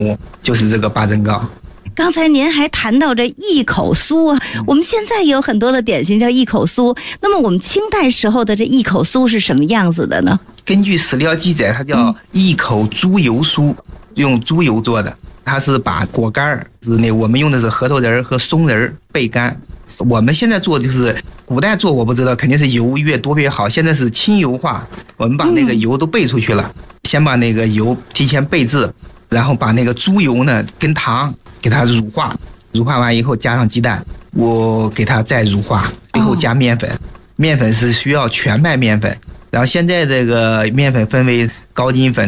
就是这个八珍糕。 刚才您还谈到这一口酥啊，我们现在也有很多的点心叫一口酥。那么我们清代时候的这一口酥是什么样子的呢？ 根据史料记载，它叫一口猪油酥，用猪油做的。它是把果干我们用的是核桃仁和松仁焙干。我们现在做就是古代做我不知道，肯定是油越多越好。现在是轻油化，我们把那个油都焙出去了，先把那个油提前焙制，然后把那个猪油呢跟糖给它乳化，乳化完以后加上鸡蛋，我给它再乳化，最后加面粉。面粉是需要全麦面粉，然后现在这个面粉分为高筋粉、